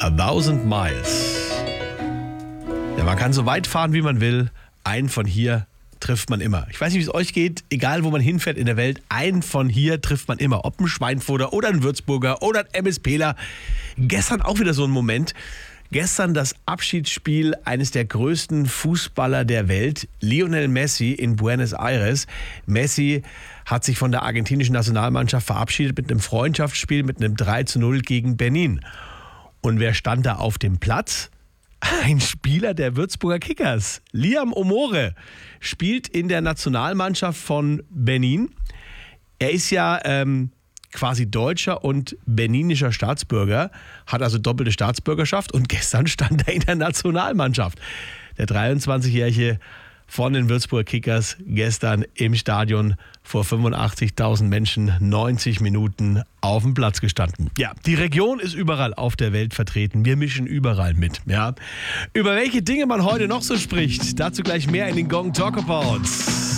A Thousand Miles. Ja, man kann so weit fahren, wie man will. Einen von hier trifft man immer. Ich weiß nicht, wie es euch geht. Egal, wo man hinfährt in der Welt, einen von hier trifft man immer. Ob ein Schweinfurter oder ein Würzburger oder ein MSPler. Gestern auch wieder so ein Moment. Gestern das Abschiedsspiel eines der größten Fußballer der Welt, Lionel Messi in Buenos Aires. Messi hat sich von der argentinischen Nationalmannschaft verabschiedet mit einem Freundschaftsspiel, mit einem 3:0 gegen Benin. Und wer stand da auf dem Platz? Ein Spieler der Würzburger Kickers. Liam Omore spielt in der Nationalmannschaft von Benin. Er ist ja quasi deutscher und beninischer Staatsbürger, hat also doppelte Staatsbürgerschaft und gestern stand er in der Nationalmannschaft. Der 23-Jährige von den Würzburger Kickers gestern im Stadion vor 85.000 Menschen 90 Minuten auf dem Platz gestanden. Ja, die Region ist überall auf der Welt vertreten. Wir mischen überall mit. Ja. Über welche Dinge man heute noch so spricht, dazu gleich mehr in den Gong Talkabouts.